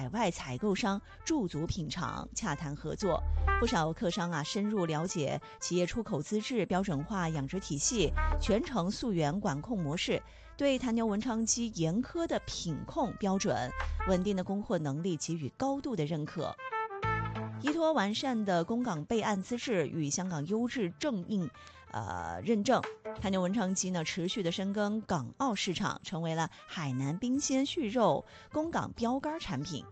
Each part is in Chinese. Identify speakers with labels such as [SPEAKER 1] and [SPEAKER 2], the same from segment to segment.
[SPEAKER 1] 海外采购商驻足品尝，洽谈合作。不少客商啊深入了解企业出口资质、标准化养殖体系、全程溯源管控模式，对坛牛文昌鸡严苛的品控标准、稳定的供货能力给予高度的认可。依托完善的供港备案资质与香港优质正印认证，坛牛文昌鸡呢持续的深耕港澳市场，成为了海南冰鲜畜肉供港标杆产品。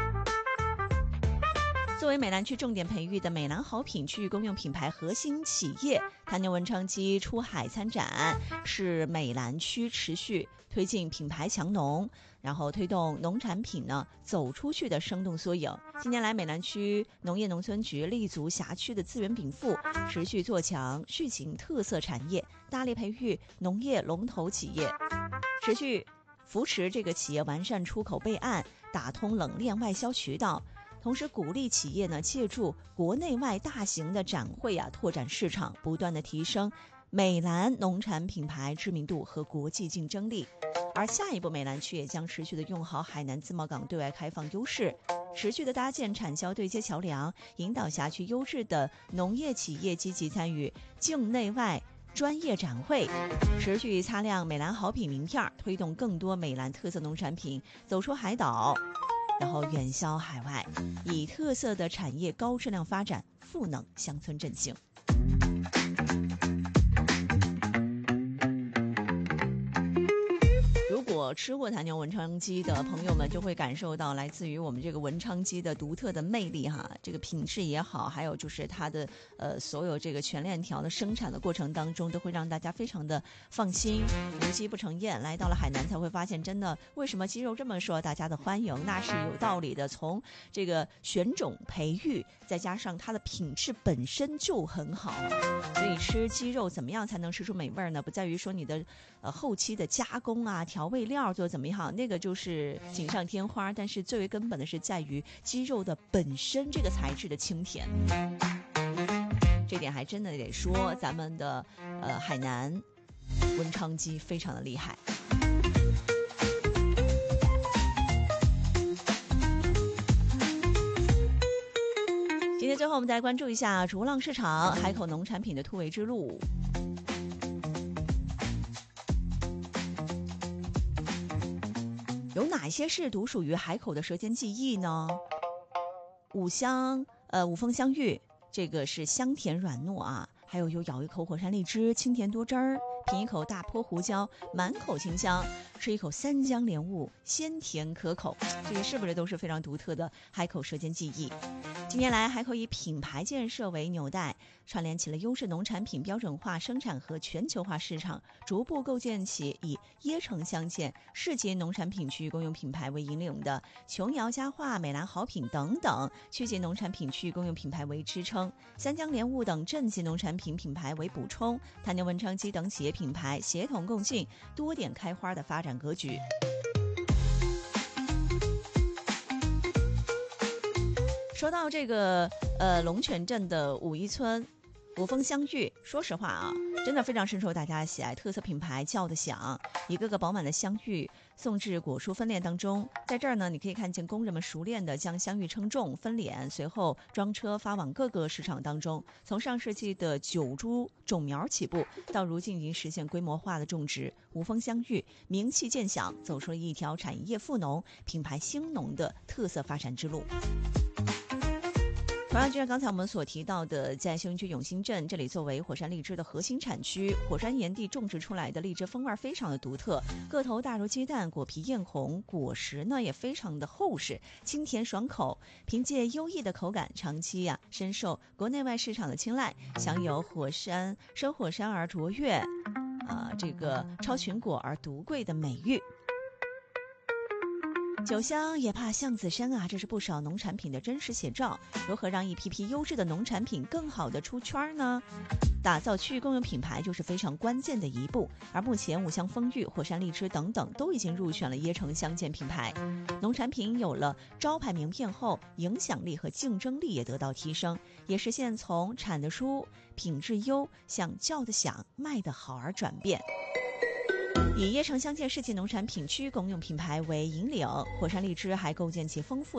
[SPEAKER 1] 作为美兰区重点培育的美兰好品区域公用品牌核心企业，坛牛文昌鸡出海参展是美兰区持续推进品牌强农，然后推动农产品呢走出去的生动缩影。近年来，美兰区农业农村局立足辖区的资源禀赋，持续做强续行特色产业，大力培育农业龙头企业，持续扶持这个企业完善出口备案，打通冷链外销渠道。同时鼓励企业呢借助国内外大型的展会拓展市场，不断的提升美兰农产品牌知名度和国际竞争力。而下一步，美兰区也将持续的用好海南自贸港对外开放优势，持续的搭建产销对接桥梁，引导辖区优质的农业企业积极参与境内外专业展会，持续擦亮美兰好品名片，推动更多美兰特色农产品走出海岛，然后远销海外，以特色的产业高质量发展赋能乡村振兴。如果吃过坛牛文昌鸡的朋友们就会感受到来自于我们这个文昌鸡的独特的魅力哈，这个品质也好，还有就是它的所有这个全链条的生产的过程当中，都会让大家非常的放心，无鸡不成宴。来到了海南才会发现，真的为什么鸡肉这么受大家的欢迎，那是有道理的。从这个选种培育，再加上它的品质本身就很好，所以吃鸡肉怎么样才能吃出美味呢？不在于说你的后期的加工啊、调味料做怎么样，那个就是锦上添花，但是最为根本的是在于鸡肉的本身这个材质的清甜。这点还真的得说咱们的海南文昌鸡非常的厉害。今天最后我们再来关注一下逐浪市场海口农产品的突围之路。有哪些是独属于海口的舌尖记忆呢？五峰香芋，这个是香甜软糯啊，还有咬一口火山荔枝，清甜多汁儿，品一口大坡胡椒，满口清香，吃一口三江莲雾，鲜甜可口。这些是不是都是非常独特的海口舌尖记忆？近年来，海口以品牌建设为纽带，串联起了优质农产品标准化生产和全球化市场，逐步构建起以椰城乡县市级农产品区公用品牌为引领的琼瑶佳话、美兰好品等等区级农产品区公用品牌为支撑，三江莲雾等镇级农产品品牌为补充，坛牛文昌鸡等企业品牌协同共进，多点开花的发展格局。说到这个龙泉镇的武一村五峰香芋，说实话啊，真的非常深受大家的喜爱，特色品牌叫得响，一个个饱满的香芋送至果蔬分拣当中。在这儿呢，你可以看见工人们熟练地将香芋称重分拣，随后装车发往各个市场当中。从上世纪的9株种苗起步，到如今已经实现规模化的种植，五峰香芋名气渐响，走出了一条产业富农、品牌兴农的特色发展之路。同样，就像刚才我们所提到的，在兴区永兴镇这里，作为火山荔枝的核心产区，火山岩地种植出来的荔枝风味非常的独特，个头大如鸡蛋，果皮艳红，果实呢也非常的厚实，清甜爽口。凭借优异的口感，长期深受国内外市场的青睐，享有生火山而卓越，这个超群果而独贵的美誉。酒香也怕巷子深啊，这是不少农产品的真实写照。如何让一批批优质的农产品更好的出圈呢？打造区域公用品牌就是非常关键的一步。而目前五香丰裕、火山荔枝等等都已经入选了椰城乡县品牌。农产品有了招牌名片后，影响力和竞争力也得到提升，也实现从产得舒、品质优向叫得响、卖得好而转变。以椰城乡县市级农产品区公用品牌为引领，火山荔枝还构建起丰富